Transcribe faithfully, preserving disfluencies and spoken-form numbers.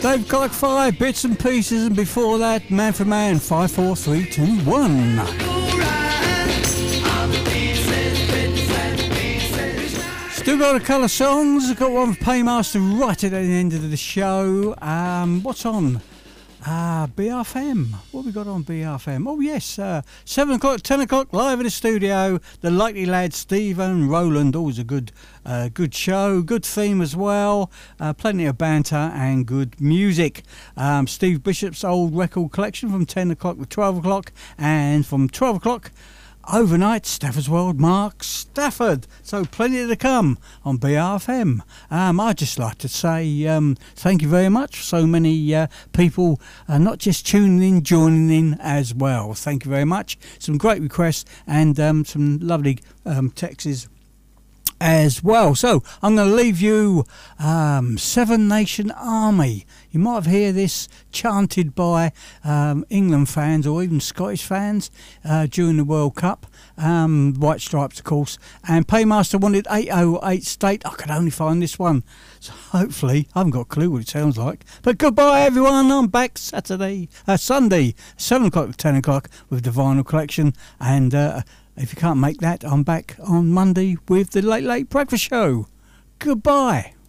Dave Clark five, Bits and Pieces, and before that, Man for Man, five, four, three, two, one. Still got a couple of songs. I've got one for Paymaster right at the end of the show. Um, what's on? Ah, uh, B F M. What have we got on B F M? Oh, yes. Uh, seven o'clock, ten o'clock, live in the studio. The Likely Lads, Stephen Rowland. Always a good uh, good show. Good theme as well. Uh, plenty of banter and good music. Um, Steve Bishop's old record collection from ten o'clock to twelve o'clock. And from twelve o'clock overnight, Stafford's World, Mark Stafford. So plenty to come on B R F M. Um, I'd just like to say um, thank you very much for so many uh, people uh, not just tuning in, joining in as well. Thank you very much. Some great requests and um, some lovely um, texts as well. So I'm going to leave you um, Seven Nation Army. You might have heard this chanted by um, England fans or even Scottish fans uh, during the World Cup. Um, White Stripes, of course. And Paymaster wanted eight oh eight State. I could only find this one. So hopefully, I haven't got a clue what it sounds like. But goodbye, everyone. I'm back Saturday, uh, Sunday, seven o'clock to ten o'clock with the Vinyl Collection. And uh, if you can't make that, I'm back on Monday with the Late Late Breakfast Show. Goodbye.